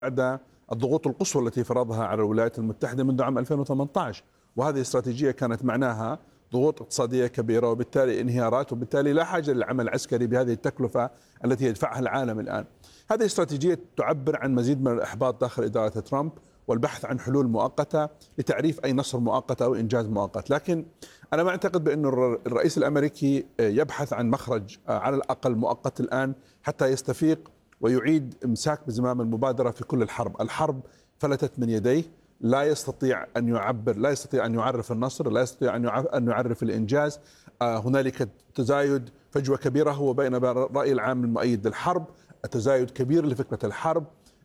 بعد الضغوط القصوى التي فرضها على الولايات المتحدة منذ عام 2018، وهذه استراتيجية كانت معناها ضغوط اقتصادية كبيرة وبالتالي انهيارات، وبالتالي لا حاجة للعمل العسكري بهذه التكلفة التي يدفعها العالم الآن. هذه استراتيجية تعبر عن مزيد من الإحباط داخل إدارة ترامب والبحث عن حلول مؤقتة لتعريف أي نصر مؤقت أو إنجاز مؤقت. لكن أنا ما أعتقد بأن الرئيس الأمريكي يبحث عن مخرج على الأقل مؤقت الآن حتى يستفيق ويعيد إمساك بزمام المبادرة في كل الحرب فلتت من يديه، لا يستطيع أن يعبر، لا يستطيع أن يعرف النصر، لا يستطيع أن يعرف الإنجاز. هنالك تزايد، فجوة كبيرة هو بين الرأي العام المؤيد للحرب، تزايد كبير لفكرة الحرب.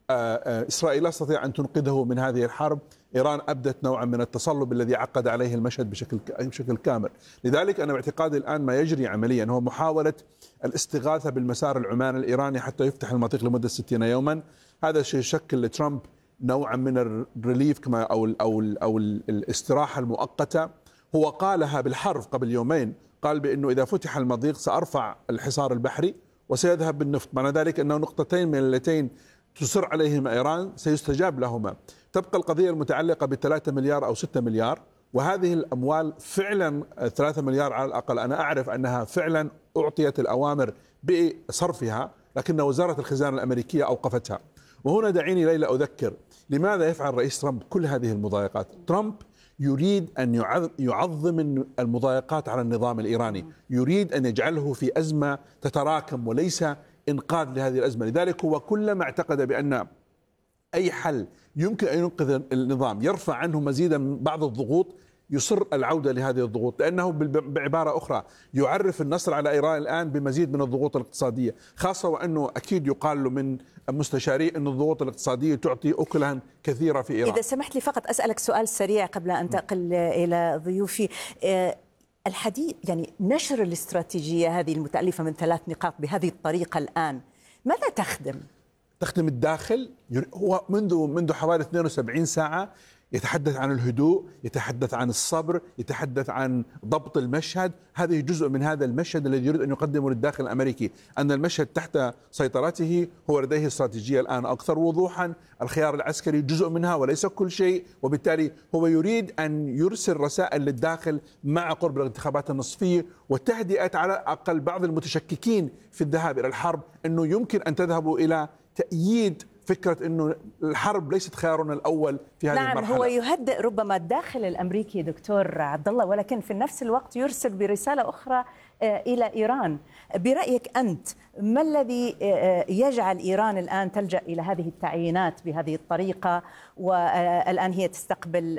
إسرائيل لا تستطيع أن تنقذه من هذه الحرب. إيران أبدت نوعا من التصلب الذي عقد عليه المشهد بشكل كامل. لذلك أنا باعتقادي الآن ما يجري عمليا هو محاولة الاستغاثة بالمسار العماني الإيراني حتى يفتح المضيق لمدة 60 يوما. هذا الشيء يشكل لترامب نوعا من الريليف كما أو الاستراحة المؤقتة. هو قالها بالحرف قبل يومين، قال بأنه إذا فتح المضيق سأرفع الحصار البحري وسيذهب بالنفط. معنى ذلك أنه نقطتين من اللتين تصر عليهما إيران سيستجاب لهما. تبقى القضية المتعلقة ب3 مليار أو 6 مليار، وهذه الأموال فعلا 3 مليار على الأقل أنا أعرف أنها فعلا أعطيت الأوامر بصرفها، لكن وزارة الخزانة الأمريكية أوقفتها. وهنا دعيني ليلى أذكر لماذا يفعل رئيس ترامب كل هذه المضايقات. ترامب يريد أن يعظم المضايقات على النظام الإيراني، يريد أن يجعله في أزمة تتراكم وليس إنقاذ لهذه الأزمة. لذلك هو كلما اعتقد بأن أي حل يمكن أن ينقذ النظام يرفع عنه مزيدا من بعض الضغوط يصر العودة لهذه الضغوط، لأنه بعبارة أخرى يعرف النصر على إيران الآن بمزيد من الضغوط الاقتصادية، خاصة وأنه أكيد يقال له من مستشاري أن الضغوط الاقتصادية تعطي أكلا كثيرة في إيران. إذا سمحت لي فقط أسألك سؤال سريع قبل أن تنتقل إلى ضيوفي. الحديث يعني نشر الاستراتيجية هذه المتألفة من 3 نقاط بهذه الطريقة الآن ماذا تخدم؟ تخدم الداخل. هو منذ حوالي 72 ساعة يتحدث عن الهدوء، يتحدث عن الصبر، يتحدث عن ضبط المشهد. هذه جزء من هذا المشهد الذي يريد أن يقدمه للداخل الأمريكي، أن المشهد تحت سيطرته. هو لديه استراتيجية الآن أكثر وضوحا، الخيار العسكري جزء منها وليس كل شيء، وبالتالي هو يريد أن يرسل رسائل للداخل مع قرب الانتخابات النصفية وتهدئة على الأقل بعض المتشككين في الذهاب إلى الحرب، أنه يمكن أن تذهبوا إلى تأييد فكرة أنه الحرب ليست خيارنا الأول في هذه المرحلة. نعم، هو يهدئ ربما الداخل الأمريكي دكتور عبد الله، ولكن في نفس الوقت يرسل برسالة أخرى إلى إيران. برأيك أنت ما الذي يجعل إيران الآن تلجأ إلى هذه التعيينات بهذه الطريقة، والآن هي تستقبل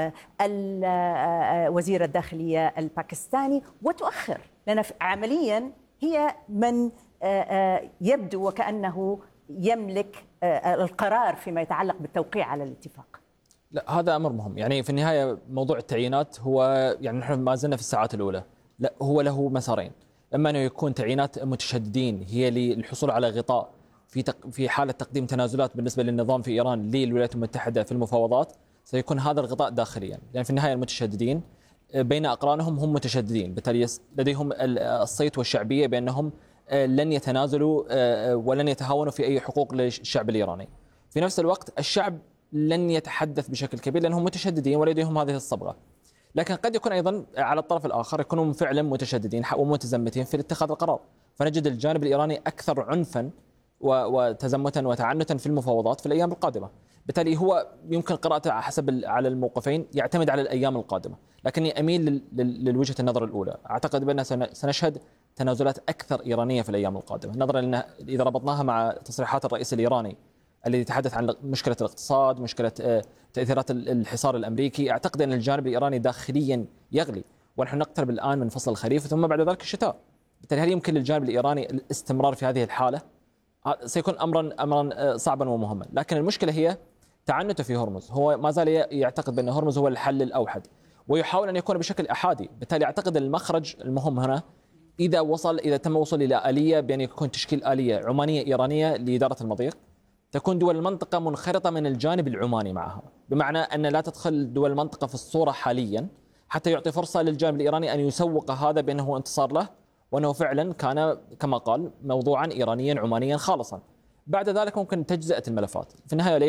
وزير الداخلية الباكستاني وتؤخر؟ لأن عمليا هي من يبدو وكأنه يملك القرار فيما يتعلق بالتوقيع على الاتفاق. لا، هذا أمر مهم. يعني في النهاية موضوع التعيينات هو يعني نحن ما زلنا في الساعات الأولى. لا، هو له مسارين: إما أنه يكون تعيينات متشددين هي للحصول على غطاء في حالة تقديم تنازلات بالنسبة للنظام في إيران للولايات المتحدة في المفاوضات، سيكون هذا الغطاء داخليا، لأن في النهاية المتشددين بين أقرانهم هم متشددين، بالتالي لديهم الصيت والشعبية بأنهم لن يتنازلوا ولن يتهاونوا في أي حقوق للشعب الإيراني. في نفس الوقت الشعب لن يتحدث بشكل كبير لأنهم متشددين ولديهم هذه الصبغة، لكن قد يكون أيضا على الطرف الآخر يكونوا فعلا متشددين ومتزمتين في اتخاذ القرار، فنجد الجانب الإيراني أكثر عنفا وتزمتا وتعنتا في المفاوضات في الأيام القادمة. بالتالي هو يمكن قراءته على الموقفين يعتمد على الأيام القادمة، لكني أميل للوجهة النظر الأولى. أعتقد بأننا سنشهد تنازلات أكثر إيرانية في الأيام القادمة، نظرا لأن إذا ربطناها مع تصريحات الرئيس الإيراني الذي يتحدث عن مشكلة الاقتصاد، مشكلة تأثيرات الحصار الأمريكي. أعتقد أن الجانب الإيراني داخليا يغلي، ونحن نقترب الآن من فصل الخريف ثم بعد ذلك الشتاء. بالتالي هل يمكن للجانب الإيراني الاستمرار في هذه الحالة؟ سيكون أمرا صعبا ومهما. لكن المشكلة هي تعنته في هرمز. هو ما زال يعتقد بأن هرمز هو الحل الأوحد ويحاول أن يكون بشكل أحادي. بالتالي أعتقد المخرج المهم هنا إذا تم الوصول إلى آلية بأن يكون تشكيل آلية عمانية إيرانية لإدارة المضيق، تكون دول المنطقة منخرطة من الجانب العماني معها، بمعنى أن لا تدخل دول المنطقة في الصورة حاليا حتى يعطي فرصة للجانب الإيراني أن يسوق هذا بأنه انتصار له، وأنه فعلا كان كما قال موضوعا إيرانيا عمانيا خالصا. بعد ذلك ممكن تجزئة الملفات في النهاية.